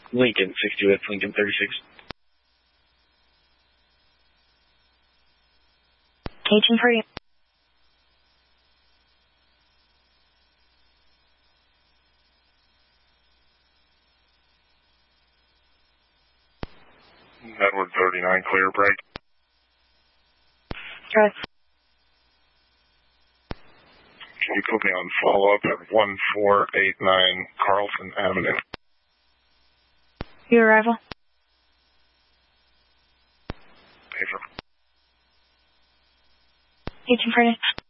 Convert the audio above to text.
Lincoln, 62, that's Lincoln 36. Cajun for you. Edward 39, clear break. Good. Can you put me on follow-up at 1489 Carlson Avenue? Your arrival. Paper. Cajun for you.